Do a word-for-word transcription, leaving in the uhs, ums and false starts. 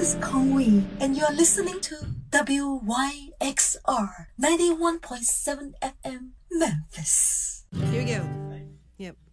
is Kong Wee, and you're listening to W Y X R ninety-one point seven F M, Memphis. Here we go. Yep.